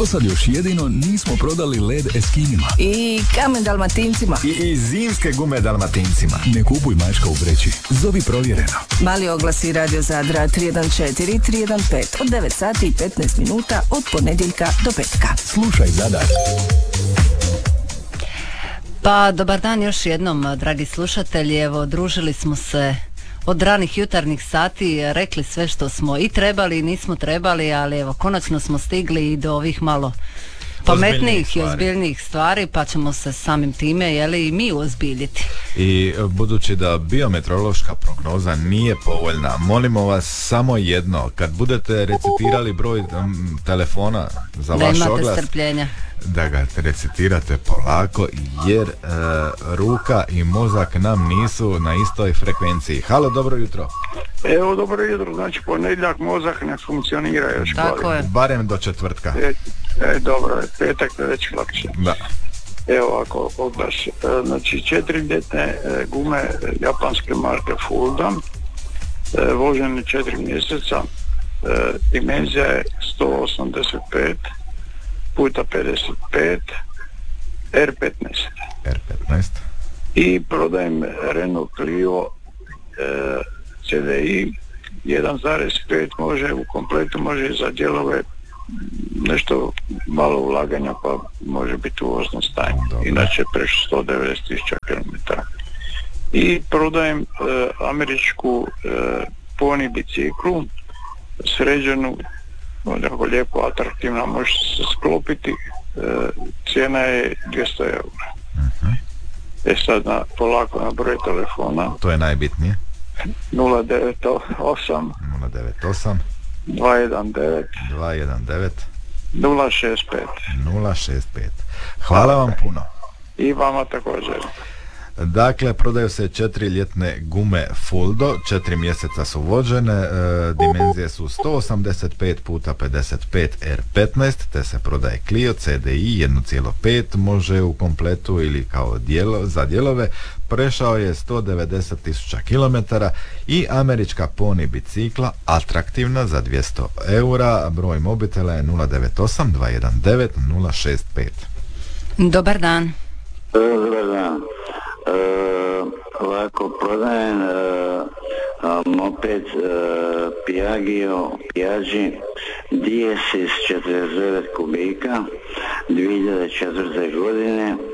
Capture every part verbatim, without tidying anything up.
Do sad još jedino nismo prodali led Eskimima. I kamen Dalmatincima. I, i zimske gume Dalmatincima. Ne kupuj mačka u vreći. Zovi Provjereno. Mali oglasi Radio Zadra tri jedan četiri tri jedan pet od devet sati i petnaest minuta od ponedjeljka do petka. Slušaj Zadar. Pa dobar dan još jednom, dragi slušatelji. Evo, družili smo se od ranih jutarnjih sati, rekli sve što smo i trebali i nismo trebali, ali evo, konačno smo stigli i do ovih malo pametnijih i ozbiljnijih stvari, pa ćemo se samim time, jeli, i mi uozbiljiti. I budući da biometeorološka prognoza nije povoljna, molimo vas samo jedno, kad budete recitirali broj um, telefona za da vaš imate oglas, strpljenja, da ga recitirate polako, jer e, ruka i mozak nam nisu na istoj frekvenciji. Halo, dobro jutro. Evo, dobro jutro, znači ponedjeljak mozak ne funkcionira još. tako je. Barem do četvrtka. E, e, dobro, petak je već lakše. Da. Evo ovako, oglas. E, znači četiri ljetne e, gume e, japanske marke Fulda, e, vožene četiri mjeseca, e, dimenzija je sto osamdeset pet puta pedeset pet, R petnaest. R petnaest. I prodajem Renault Clio e, C D I jedan zarez pet, može u kompletu, može i za dijelove, nešto malo ulaganja, pa može biti u voznom stanju. Inače prešlo sto devedeset tisuća kilometara. I prodajem e, američku e, pony biciklu, sređenu, onako lijepo, atraktivna, može se sklopiti, e, cijena je dvjesto eura. Uh-huh. E sad na, polako na broj telefona. To je najbitnije. nula devet osam nula devet osam dva jedan devet dva jedan devet nula šest pet nula šest pet. Hvala vam puno. I vama također. Dakle, prodaju se četiri ljetne gume Fuldo, četiri mjeseca su vođene, e, dimenzije su sto osamdeset pet puta pedeset pet R petnaest, te se prodaje Clio C D I jedan zarez pet, može u kompletu ili kao dijelo, za dijelove, prešao je sto devedeset tisuća kilometara i američka pony bicikla, atraktivna za dvjesto eura, broj mobitela je nula devet osam dva jedan devet nula šest pet. Dobar dan. Dobar dan. E, ovako prodajem e, moped e, Piaggio Piaggi Diesis četrdeset devet kubika dvije hiljade četvrte godine, e,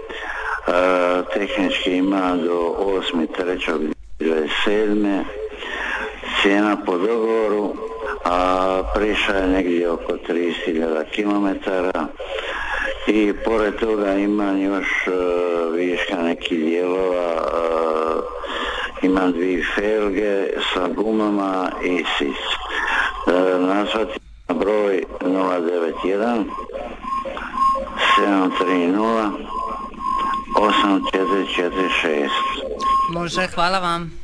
tehnički ima do osmi treći dvadeset sedme, cijena po dogovoru, a priša je negdje oko trideset hiljada kilometara. I pored toga imam još uh, viška nekih dijelova, uh, imam dvije felge sa gumama i sis. Uh, nazvati na broj nula devet jedan sedam tri nula osam četiri četiri šest. Može, hvala vam.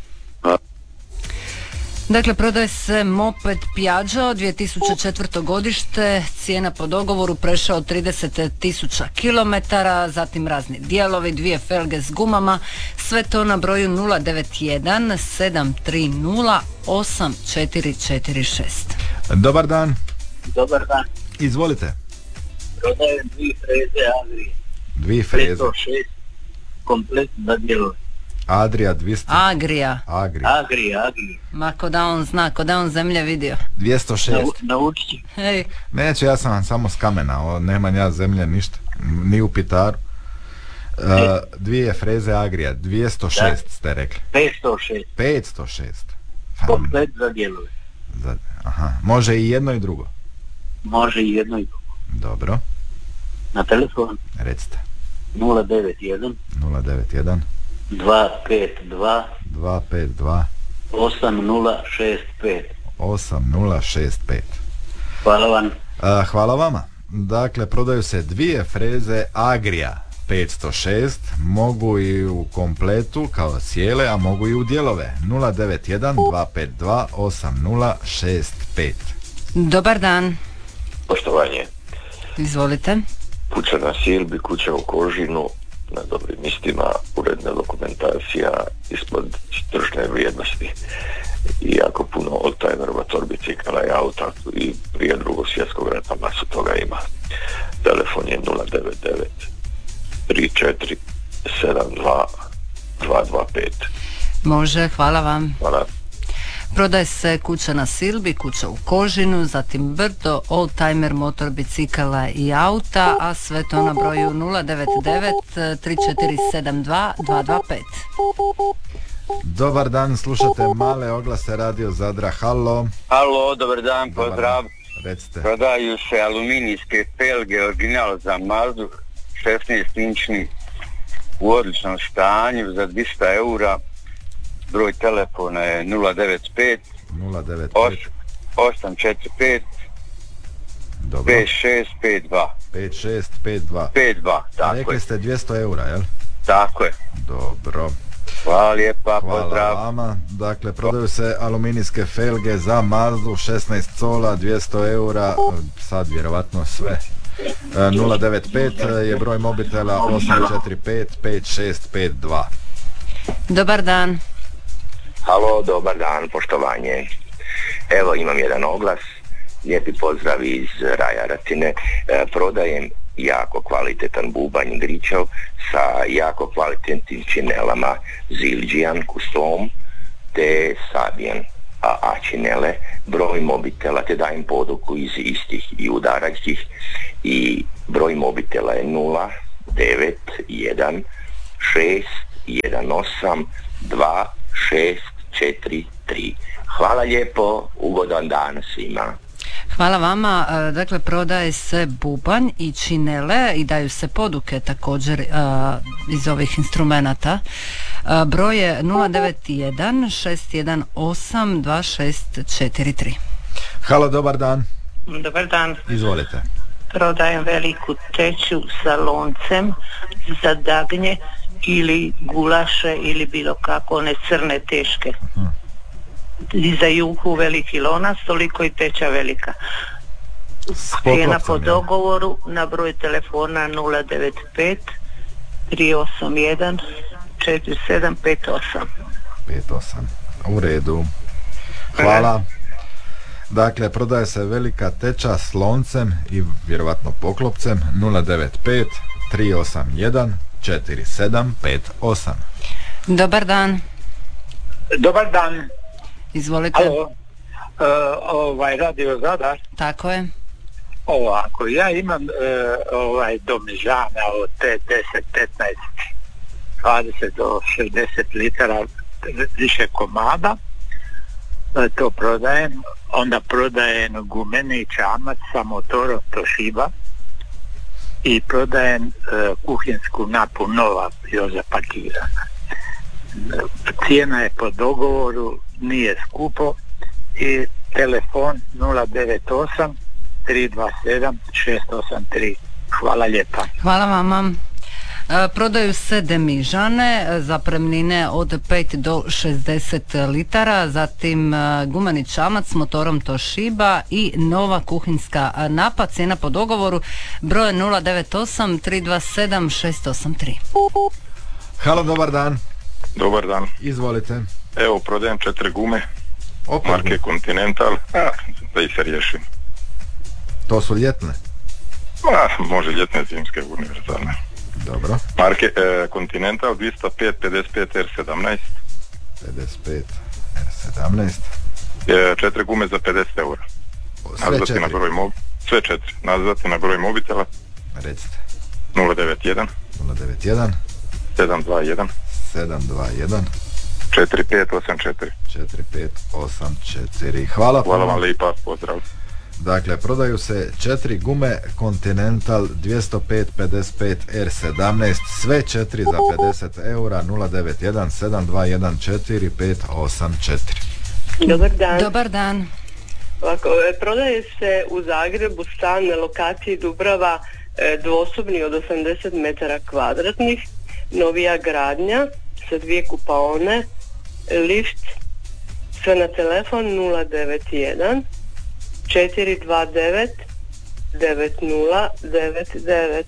Dakle, prodaje se moped Piaggio dvije tisuće četvrto godište, cijena po dogovoru, prešao trideset tisuća kilometara, zatim razni dijelovi, dvije felge s gumama, sve to na broju nula devet jedan sedam tri nula osam četiri četiri šest. Dobar dan. Dobar dan. Izvolite. Prodajem dvije freze Agrije. Dvije freze. dvjesto šest, komplet za dijelove. Adria dvjesto. Agrija. Agrija. Agrija, Agrija. Ma ko da on zna, ko da on zemlje vidio. dvjesto šest. Naučit ću. Hej. Neće, ja sam samo s kamena, o, nemam ja zemlje ništa, ni u Pitaru. Uh, dvije freze Agrija, dvjesto šest da. Ste rekli. petsto šest. petsto šest. Komplet za dijelove. Za, aha, može i jedno i drugo. Može i jedno i drugo. Dobro. Na telefon? Recite. nula devet jedan nula devet jedan dva pet dva dva pet dva osam nula šest pet osam nula šest pet. Hvala vam. Uh, hvala vama. Dakle, prodaju se dvije freze Agrija petsto šest, mogu i u kompletu kao cijele, a mogu i u dijelove. Nula devet jedan dva pet dva osam nula šest pet. Dobar dan. Poštovanje. Izvolite. Kuća na Silbi, kuća u Kožinu, na dobrim mistima, uredna dokumentacija ispod tržne vrijednosti i jako puno oldtimer, motor, bicikala i auta i prije drugog svjetskog rata masu toga ima. devet devet tri četiri sedam dva dva dva pet. Može, hvala vam. Hvala. Prodaje se kuća na Silbi, kuća u Kožinu, zatim brdo, oldtimer, motor, bicikala i auta, a sve to na broju nula devet devet tri četiri sedam dva dva dva pet. Dobar dan, slušate male oglase Radio Zadra. Halo. Halo, dobar dan, pozdrav. Recite. Prodaju se aluminijske felge, original za Mazdu, šesnaest inčni, u odličnom stanju, za dvjesto eura. Broj telefona je nula devet pet osam četiri pet pet šest pet dva pet šest pet dva pet dva, tako je. Rekli ste dvjesto eura, jel? Tako je. Dobro. Hvala lijepa, Hvala pozdrav. vama. Dakle, prodaju se aluminijske felge za Mazdu, šesnaest cola, dvjesto eura, sad vjerovatno sve. nula devet pet je broj mobitela osam četiri pet pet šest pet dva. Dobar dan. Halo, dobar dan, poštovanje. Evo, imam jedan oglas, lijepi pozdrav iz Raja Racine. E, prodajem jako kvalitetan bubanj gričev sa jako kvalitetnim činelama Zildjian Custom te Sabian A A činele, broj mobitela, te dajem poduku iz istih i udaračkih, i broj mobitela je nula devet jedan šest jedan osam dva šest četiri tri. Hvala lijepo, ugodan dan svima. Hvala vama. Dakle, prodaje se bubanj i činele i daju se poduke također uh, iz ovih instrumenata. Uh, broj je nula devet jedan šest jedan osam dva šest četiri tri. Halo, dobar dan. Dobar dan. Izvolite. Prodajem veliku teću sa loncem za dagnje ili gulaše ili bilo kako, one crne teške. Hmm. I za juhu veliki lonac, toliko i teća velika. Cijena po dogovoru na broj telefona nula devet pet tri osam jedan četiri sedam pet osam. pet osam. U redu. Hvala. Dakle, prodaje se velika teča s loncem i vjerovatno poklopcem nula devet pet tri osam jedan četiri sedam pet osam. Dobar dan. Dobar dan. Izvolite. Alo, uh, ovaj Radio Zadar. Tako je. Ovako, ja imam uh, ovaj domižana od te deset, petnaest, dvadeset do šezdeset litara više komada. Uh, to prodajem. Onda prodajem gumeni čamac sa motorom Toshiba i prodajem uh, kuhinsku napu nova, još zapakirana. Cijena je po dogovoru, nije skupo, i telefon nula devet osam tri dva sedam šest osam tri. Hvala lijepa. Hvala vama. E, prodaju se demižane, zapremnine od pet do šezdeset litara, zatim e, gumeni čamac s motorom Toshiba i nova kuhinska napa, cijena po dogovoru, broj nula devet osam tri dva sedam šest osam tri. Halo, dobar dan. Dobar dan. Izvolite. Evo, prodajem četiri gume. Opet marke Continental. A, da ih se riješim. To su ljetne? A, može ljetne, zimske, univerzalne. Dobro. Marke e, Continental dvjesto pet pedeset pet R sedamnaest. pedeset pet R sedamnaest. E, četiri gume za pedeset eura. Sve četiri? Na broj mob... Sve četiri. Nazvati na broj mobitela. Recite. nula devet jedan nula devet jedan sedam dva jedan sedam dva jedan četiri pet osam četiri četiri pet osam četiri. Hvala. Hvala vam lijepa, pozdrav. Dakle, prodaju se četiri gume Continental dvjesto pet pedeset pet R sedamnaest, sve četiri za pedeset eura. Nula devet jedan sedam dva jedan četiri pet osam četiri. Dobar dan. Dobar dan. Ovako, prodaje se u Zagrebu stan na lokaciji Dubrava, dvosobni od osamdeset metara kvadratnih, novija gradnja sa dvije kupaone, lift, sve na telefon nula devet jedan četiri dva devet devet nula devet devet.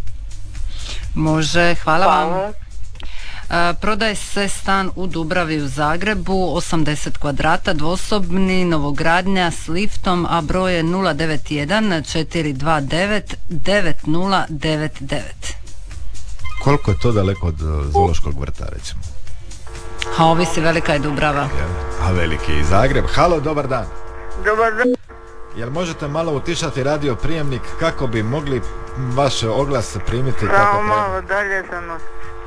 Može, hvala, hvala. vam. E, prodaje se stan u Dubravi u Zagrebu, osamdeset kvadrata, dvosobni, novogradnja s liftom. poštom, a broj je nula devet jedan četiri dva devet devet nula devet devet. Koliko je to daleko od uh, zoološkog vrta, recimo? A ovisi, velika je Dubrava. Ja, a veliki je i Zagreb. Halo, dobar dan. Dobar dan. Jel možete malo utišati radio prijemnik kako bi mogli vaš oglas primiti kako Samo treba? malo dalje za nos.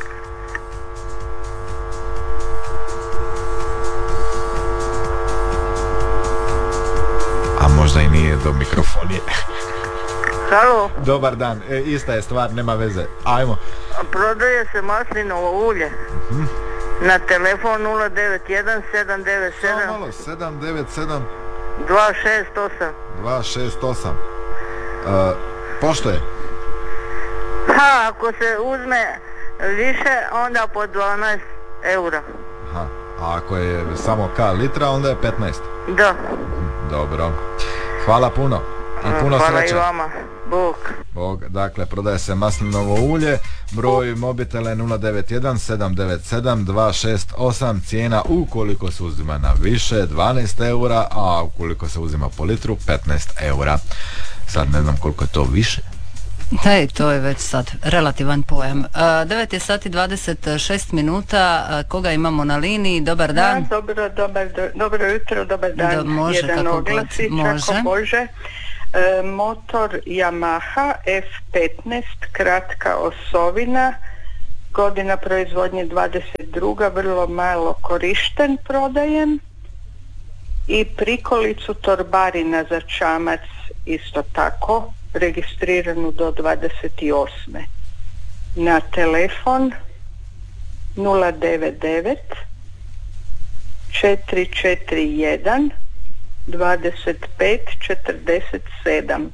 A možda i nije do mikrofonije. Halo. Dobar dan, e, ista je stvar, nema veze. Ajmo. Prodaje se maslinovo ulje. Mhm. Na telefon nula devet jedan sedam devet sedam Samo malo, sedam devet sedam dva šest osam. dva šest osam. Uh, pošto je? Ha, ako se uzme više, onda po dvanaest eura. Aha. A ako je samo K litra, onda je petnaest. Da. Dobro. Hvala puno. I puno Hvala sreće. i vama. Bog. Bog. Dakle, prodaje se maslinovo ulje. Broj mobitela je nula devet jedan sedam devet sedam dva šest osam. Cijena ukoliko se uzima na više dvanaest eura, a ukoliko se uzima po litru petnaest eura. Sad ne znam koliko je to više. Hej, to je već sad relativan pojam. devet je sati dvadeset šest minuta. A, koga imamo na liniji? Dobar dan. Da, dobro, dobar, do, dobro jutro, dobar dan. Da, može, Jedan kako oglasić, god. Može. ako može. E, motor Yamaha F petnaest, kratka osovina, godina proizvodnje dvadeset druga, vrlo malo korišten, prodajem. I prikolicu torbarina za čamac, isto tako, registriranu do dvadeset osme. Na telefon nula devet devet četiri četiri jedan dvadeset pet četrdeset sedam.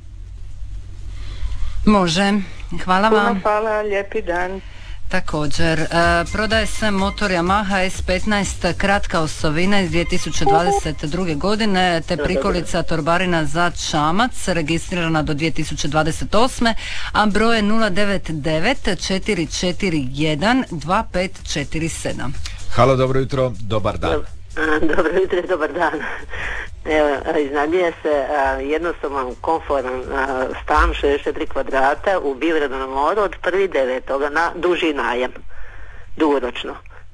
Može. Hvala vam. Puno hvala, lijepi dan. Također, e, prodaje se motor Yamaha S petnaest, kratka osovina iz dvije tisuće dvadeset druge. godine, te prikolica torbarina za čamac, registrirana do dvije tisuće dvadeset osme. a broj je nula devet devet četiri četiri jedan dva pet četiri sedam. Halo, dobro jutro, dobar dan. Dobro jutro, dobar dan. Evo, iznajmljuje se a, jednostavan, komforan a, stan šezdeset četiri kvadrata u Biogradu na moru od prvog devetog na duži najam, dugoročno.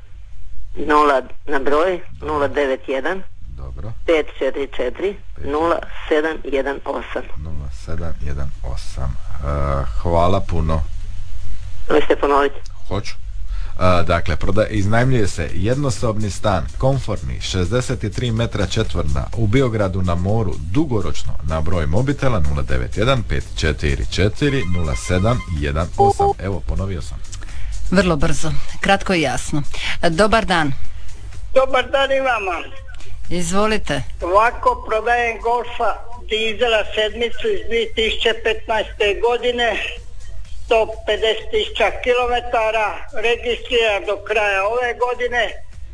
Nula na broj nula devet jedan pet četiri četiri nula sedam jedan osam. nula sedam jedan osam. Uh, hvala puno. Možete ponoviti? Hoću. Uh, dakle, proda, iznajmljuje se jednosobni stan, komfortni, šezdeset tri metra četvorna u Biogradu na moru, dugoročno, na broj mobitela nula devet jedan pet četiri četiri nula sedam jedan osam. Evo, ponovio sam. Vrlo brzo, kratko i jasno. Dobar dan. Dobar dan i vama. Izvolite. Ovako prodajem Golfa dizela sedmicu iz dvije tisuće petnaeste. godine, sto pedeset tisuća kilometara, registriran do kraja ove godine,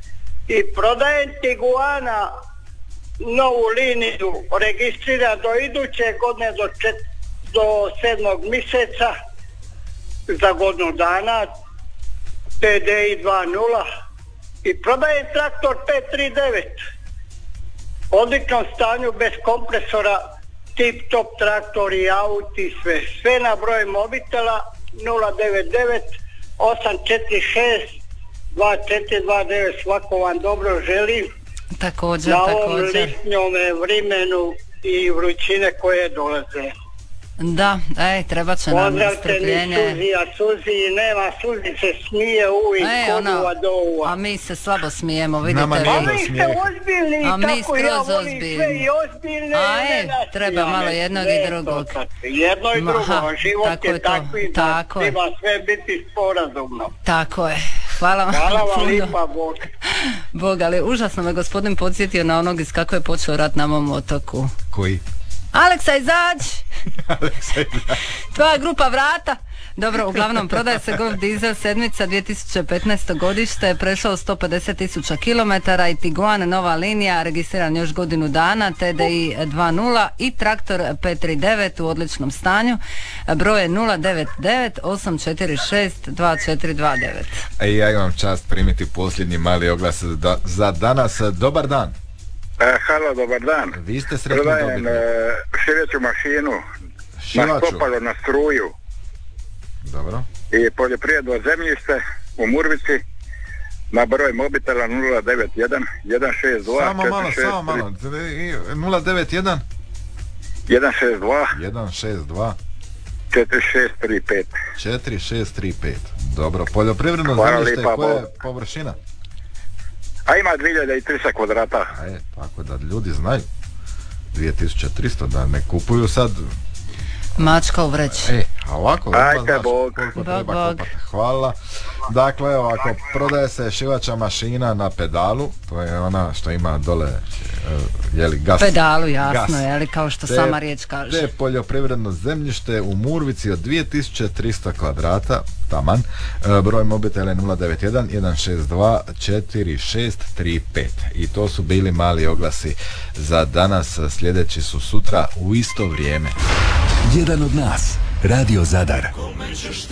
i prodajem Tiguana novu liniju, registriran do iduće godine do, čet, do sedmog mjeseca, za godinu dana, T D I dva nula, i prodajem traktor pet tri devet, odličnom stanju, bez kompresora, tip top traktor i auti, sve. Sve na broj mobitela nula devet devet osam četiri šest dva četiri dva devet. Svako vam dobro želim. Također, na također. ovom ljetnjom vremenu i vrućine koje dolaze. Da, ej, treba će nam Pozdravite mi strpljenje. Suzi, a Suzi nema, Suzi se smije uvijek E, od ona, uva do uva. a mi se slabo smijemo, vidite Nama vi. nije A do vi ste smijeha. ozbiljni, A mi tako ja skroz volim ozbiljni. sve i ozbiljne. A i e, nenasmijane. treba malo jednog i Sve drugog. to tako. Jedno i Ma, drugo, ha, život tako je je to, takvi da tako je. treba sve biti sporazumno. Tako je. Hvala vam Hvala vam puno. lipa, Bog. Bog, ali užasno me gospodin podsjetio na onog iz kako je počeo rat na mom otoku. Koji? Aleksa, izađi! Aleksa, izađi. Tvoja grupa vrata. Dobro, uglavnom prodaje se Golf dizel sedmica dvije tisuće petnaesto. godište, prešao sto pedeset tisuća kilometara i Tiguan nova linija, registriran još godinu dana, T D I dva nula i traktor pet tri devet u odličnom stanju. Broj je nula devet devet osam četiri šest dva četiri dva devet. E, ja imam čast primiti posljednji mali oglas da, za danas. Dobar dan. E, halo, dobar dan. Vi ste sretni Prodajem dobitnik. e, šiveću mašinu na Šivaču. stopalo na struju Dobro. i poljoprivredno zemljište u Murvici na broj mobitela nula devet jedan jedan šest dva Samo malo, četiri šest samo malo. nula devet jedan jedan šest dva jedan šest dva četiri šest tri pet. četiri šest tri pet. Dobro, poljoprivredno Hvala zemljište, lipa, koja je Bog. površina? A ima dvije hiljade tristo kvadrata. A je, tako da ljudi znaju. dvije tisuće tristo, da ne kupuju sad. Mačka u vreći. E, a ovako, Ajde, znaš Bog. koliko Bog, treba Bog. kupati. Hvala. Dakle, evo, ako prodaje se šivača mašina na pedalu, to je ona što ima dole, uh, jeli, gas. Pedalu, jasno, gas. jeli, kao što Te- sama riječ kaže. Te poljoprivredno zemljište u Murvici od dvije tisuće tristo kvadrata, taman, e, broj mobitela je nula devet jedan jedan šest dva četiri šest tri pet. I to su bili mali oglasi za danas, sljedeći su sutra u isto vrijeme. Jedan od nas, Radio Zadar.